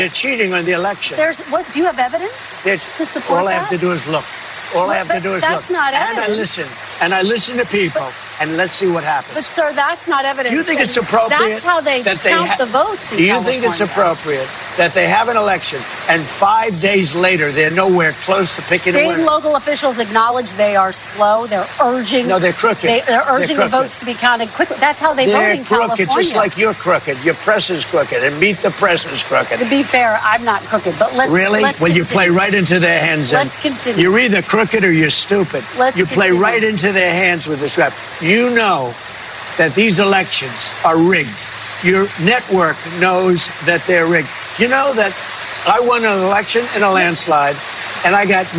They're cheating on the election. Do you have evidence to support all that? I have to do is look. All I have to do is look. That's not evidence. And I listen to people, and let's see what happens. But, sir, that's not evidence. Do you think it's appropriate? That's how they count the votes in Do you California. think it's appropriate that they have an election, and 5 days later, they're nowhere close to picking a winner? State and local officials acknowledge they are slow. They're urging. No, they're crooked. They're urging the votes to be counted quickly. That's how they vote in California. They're crooked, just like you're crooked. Your press is crooked, and Meet the Press is crooked. To be fair, I'm not crooked, but let's Really? Let's Well, continue. you play right into their hands. Let's continue. You're either crooked or you're stupid. You play continue. right into their hands with this rap. You know that these elections are rigged. Your network knows that they're rigged. You know that I won an election in a landslide, and I got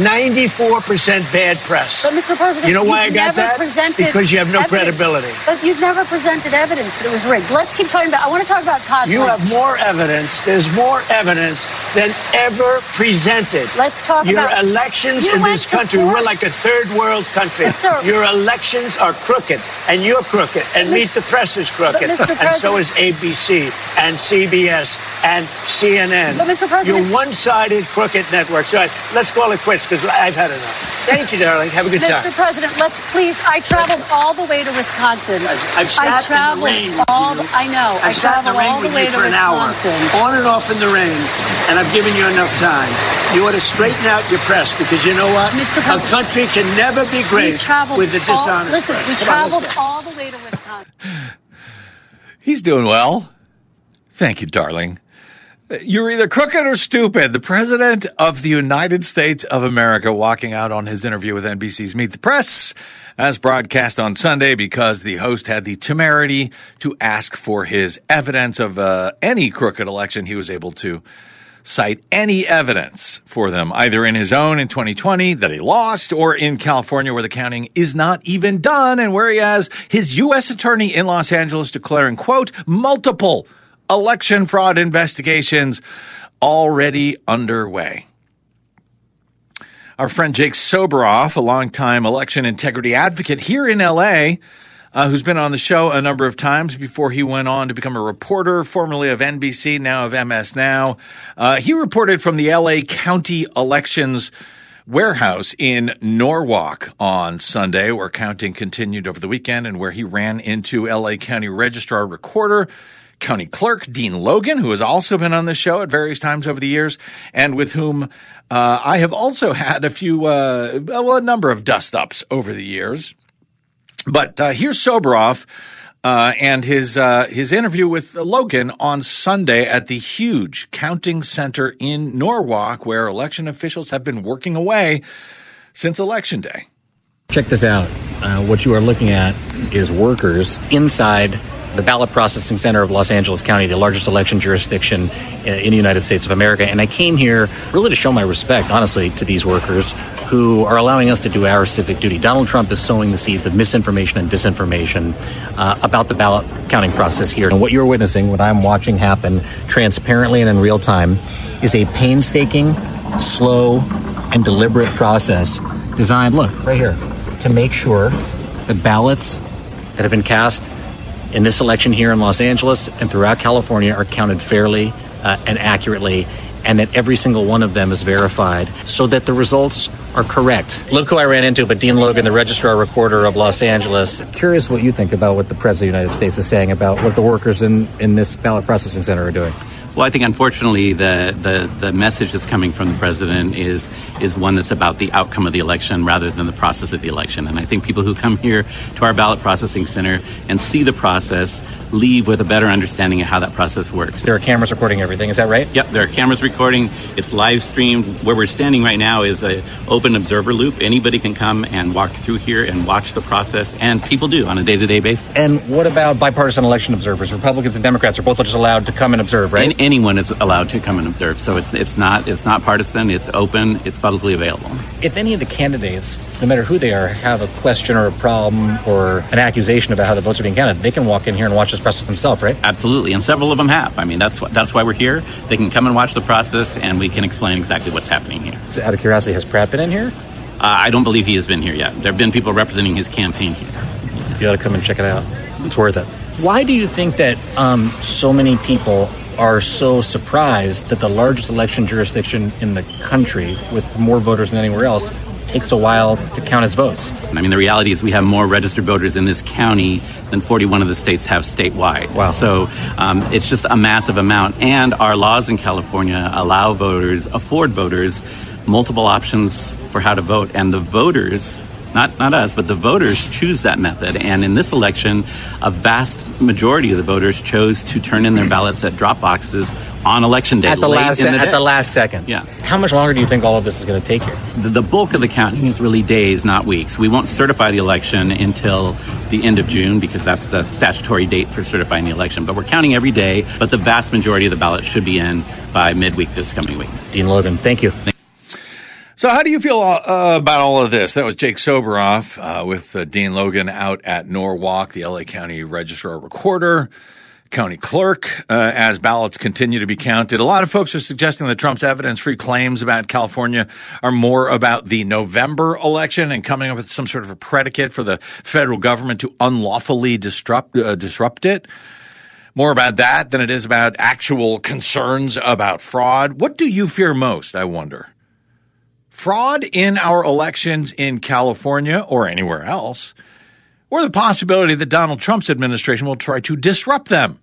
94% bad press. But, Mr. President, you know why I you've got never that? presented Because you have no evidence. credibility. But you've never presented evidence that it was rigged. Let's keep talking about. I want to talk about Todd You Blanche. have more evidence. There's more evidence than ever presented. Let's talk Your about elections you in went this to country. court. We're like a third world country. But, sir, your elections are crooked, and you're crooked, and Meet the Press is crooked, Mr. and so President- is ABC and CBS and CNN. But, Mr. President- You're one-sided crooked networks. All right, let's call it quits because I've had enough. Thank you, darling. Have a good time. Mr. President, let's please. I traveled all the way to Wisconsin. I've sat in the rain with you. I know. I I've sat in the traveled rain all the with way you to for an hour, Wisconsin. on and off in the rain, and I've given you enough time. You ought to straighten out your press because you know what? Mr. A President, country can never be We great traveled with the dishonest Listen, press. we Come on, let's traveled go. all the way to Wisconsin. He's doing well. Thank you, darling. You're either crooked or stupid. The president of the United States of America walking out on his interview with NBC's Meet the Press as broadcast on Sunday because the host had the temerity to ask for his evidence of any crooked election. He was able to cite any evidence for them, either in his own in 2020 that he lost or in California where the counting is not even done and where he has his U.S. attorney in Los Angeles declaring, quote, multiple election fraud investigations already underway. Our friend Jake Soboroff, a longtime election integrity advocate here in L.A., who's been on the show a number of times before he went on to become a reporter, formerly of NBC, now of MS Now. He reported from the L.A. County Elections Warehouse in Norwalk on Sunday, where counting continued over the weekend and where he ran into L.A. County Registrar Recorder, County Clerk Dean Logan, who has also been on the show at various times over the years, and with whom I have also had a number of dust-ups over the years. But here's Soboroff and his interview with Logan on Sunday at the huge counting center in Norwalk, where election officials have been working away since Election Day. Check this out. What you are looking at is workers inside the Ballot Processing Center of Los Angeles County, the largest election jurisdiction in the United States of America. And I came here really to show my respect, honestly, to these workers who are allowing us to do our civic duty. Donald Trump is sowing the seeds of misinformation and disinformation about the ballot counting process here. And what you're witnessing, what I'm watching happen transparently and in real time, is a painstaking, slow, and deliberate process designed, look, right here, to make sure the ballots that have been cast in this election here in Los Angeles and throughout California are counted fairly and accurately, and that every single one of them is verified so that the results are correct. Look who I ran into, but Dean Logan, the Registrar Recorder of Los Angeles. Curious what you think about what the President of the United States is saying about what the workers in this ballot processing center are doing. Well, I think, unfortunately, the message that's coming from the president is one that's about the outcome of the election rather than the process of the election. And I think people who come here to our ballot processing center and see the process leave with a better understanding of how that process works. There are cameras recording everything, is that right? Yep, there are cameras recording. It's live streamed. Where we're standing right now is an open observer loop. Anybody can come and walk through here and watch the process, and people do on a day-to-day basis. And what about bipartisan election observers? Republicans and Democrats are both just allowed to come and observe, right? Anyone is allowed to come and observe. So it's not partisan. It's open. It's publicly available. If any of the candidates, no matter who they are, have a question or a problem or an accusation about how the votes are being counted, they can walk in here and watch this process themselves, right? Absolutely, and several of them have. I mean, that's why we're here. They can come and watch the process, and we can explain exactly what's happening here. Out of curiosity, has Pratt been in here? I don't believe he has been here yet. There have been people representing his campaign here. You ought to come and check it out. It's worth it. Why do you think that so many people are so surprised that the largest election jurisdiction in the country, with more voters than anywhere else, takes a while to count its votes. I mean, the reality is we have more registered voters in this county than 41 of the states have statewide. Wow. So it's just a massive amount. And our laws in California allow voters, afford voters, multiple options for how to vote. And the voters, not us, but the voters choose that method. And in this election, a vast majority of the voters chose to turn in their ballots at drop boxes on election day. At the last second. Yeah. How much longer do you think all of this is going to take here? The bulk of the counting is really days, not weeks. We won't certify the election until the end of June because that's the statutory date for certifying the election. But we're counting every day, but the vast majority of the ballots should be in by midweek this coming week. Dean Logan, thank you. So how do you feel about all of this? That was Jake Soboroff with Dean Logan out at Norwalk, the LA County Registrar Recorder, County Clerk, as ballots continue to be counted. A lot of folks are suggesting that Trump's evidence-free claims about California are more about the November election and coming up with some sort of a predicate for the federal government to unlawfully disrupt it. More about that than it is about actual concerns about fraud. What do you fear most, I wonder? Fraud in our elections in California or anywhere else, or the possibility that Donald Trump's administration will try to disrupt them?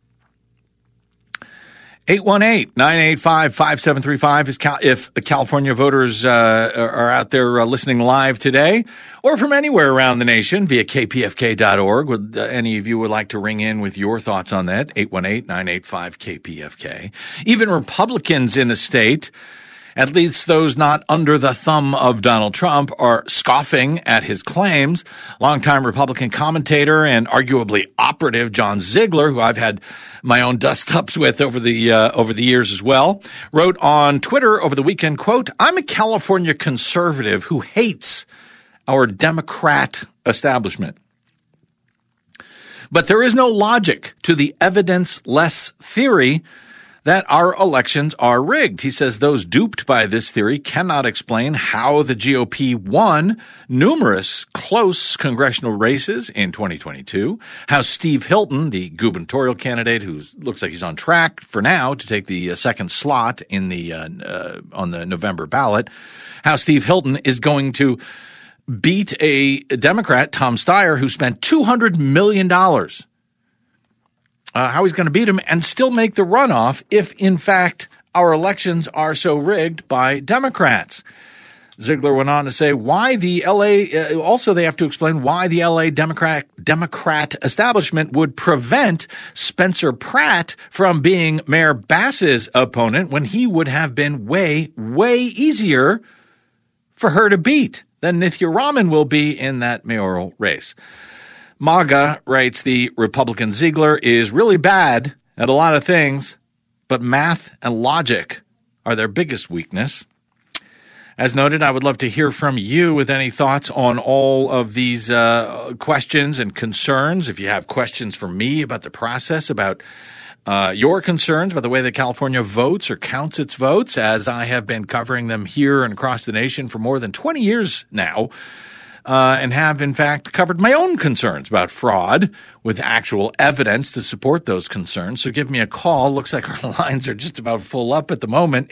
818-985-5735 if California voters are out there listening live today, or from anywhere around the nation via kpfk.org. Would any of you would like to ring in with your thoughts on that? 818-985-KPFK. Even Republicans in the state, at least those not under the thumb of Donald Trump, are scoffing at his claims. Longtime Republican commentator and arguably operative John Ziegler, who I've had my own dust-ups with over the years as well, wrote on Twitter over the weekend, quote, "I'm a California conservative who hates our Democrat establishment. But there is no logic to the evidence-less theory that our elections are rigged." He says those duped by this theory cannot explain how the GOP won numerous close congressional races in 2022, how Steve Hilton, the gubernatorial candidate who looks like he's on track for now to take the second slot in the on the November ballot, how Steve Hilton is going to beat a Democrat, Tom Steyer, who spent $200 million. How he's going to beat him and still make the runoff if, in fact, our elections are so rigged by Democrats. Ziegler went on to say why the L.A. Also, they have to explain why the L.A. Democrat establishment would prevent Spencer Pratt from being Mayor Bass's opponent when he would have been way, way easier for her to beat than Nithya Raman will be in that mayoral race. MAGA, writes the Republican Ziegler, is really bad at a lot of things, but math and logic are their biggest weakness. As noted, I would love to hear from you with any thoughts on all of these questions and concerns. If you have questions for me about the process, about your concerns about the way that California votes or counts its votes, as I have been covering them here and across the nation for more than 20 years now, and have, in fact, covered my own concerns about fraud with actual evidence to support those concerns. So give me a call. Looks like our lines are just about full up at the moment.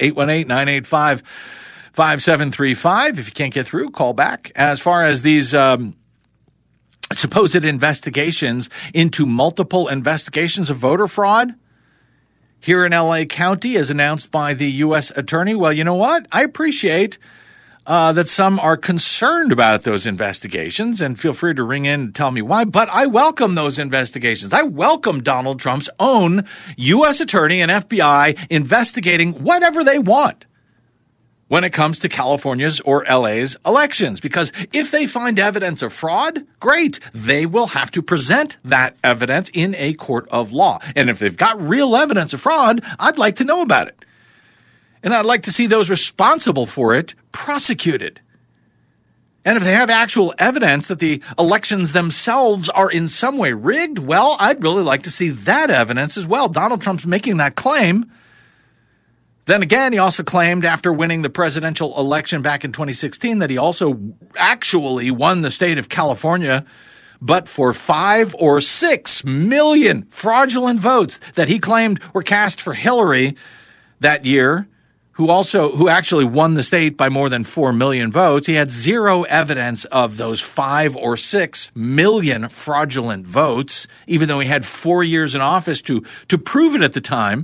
818-985-5735. If you can't get through, call back. As far as these supposed investigations into multiple investigations of voter fraud here in L.A. County, as announced by the U.S. Attorney, well, you know what? I appreciate that some are concerned about those investigations, and feel free to ring in and tell me why. But I welcome those investigations. I welcome Donald Trump's own U.S. Attorney and FBI investigating whatever they want when it comes to California's or LA's elections. Because if they find evidence of fraud, great. They will have to present that evidence in a court of law. And if they've got real evidence of fraud, I'd like to know about it. And I'd like to see those responsible for it prosecuted. And if they have actual evidence that the elections themselves are in some way rigged, well, I'd really like to see that evidence as well. Donald Trump's making that claim. Then again, he also claimed after winning the presidential election back in 2016 that he also actually won the state of California but for 5 or 6 million fraudulent votes that he claimed were cast for Hillary that year, who actually won the state by more than 4 million votes. He had zero evidence of those 5 or 6 million fraudulent votes, even though he had 4 years in office to prove it at the time.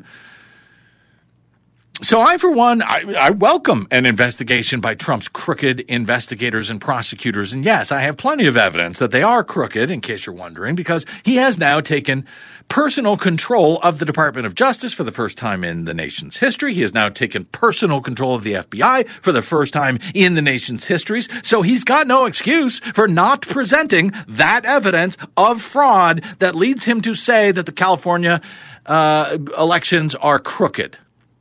So I, for one, I welcome an investigation by Trump's crooked investigators and prosecutors. And yes, I have plenty of evidence that they are crooked, in case you're wondering, because he has now taken personal control of the Department of Justice for the first time in the nation's history. He has now taken personal control of the FBI for the first time in the nation's histories. So he's got no excuse for not presenting that evidence of fraud that leads him to say that the California elections are crooked.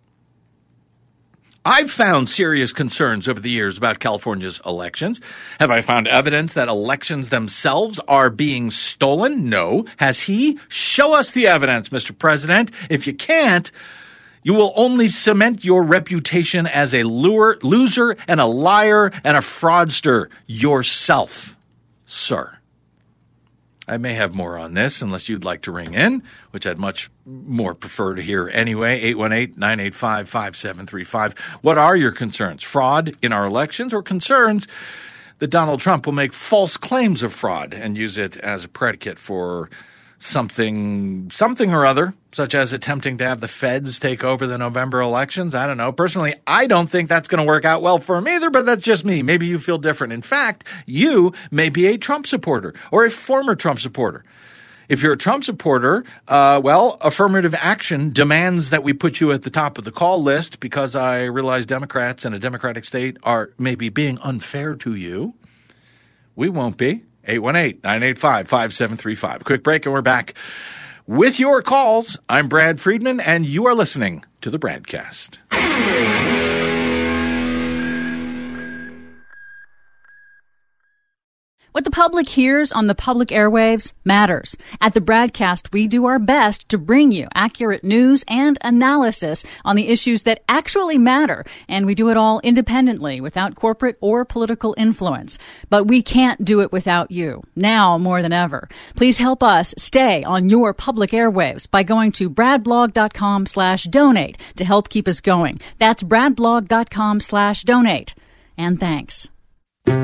I've found serious concerns over the years about California's elections. Have I found evidence that elections themselves are being stolen? No. Has he? Show us the evidence, Mr. President. If you can't, you will only cement your reputation as a loser and a liar and a fraudster yourself, sir. I may have more on this unless you'd like to ring in, which I'd much more prefer to hear anyway. 818-985-5735. What are your concerns? Fraud in our elections, or concerns that Donald Trump will make false claims of fraud and use it as a predicate for something or other, such as attempting to have the feds take over the November elections? I don't know. Personally, I don't think that's going to work out well for him either, but that's just me. Maybe you feel different. In fact, you may be a Trump supporter or a former Trump supporter. If you're a Trump supporter, affirmative action demands that we put you at the top of the call list, because I realize Democrats in a Democratic state are maybe being unfair to you. We won't be. 818-985-5735. Quick break and we're back with your calls. I'm Brad Friedman and you are listening to the Bradcast. What the public hears on the public airwaves matters. At the Bradcast, we do our best to bring you accurate news and analysis on the issues that actually matter, and we do it all independently, without corporate or political influence. But we can't do it without you, now more than ever. Please help us stay on your public airwaves by going to bradblog.com/donate to help keep us going. That's bradblog.com/donate. And thanks.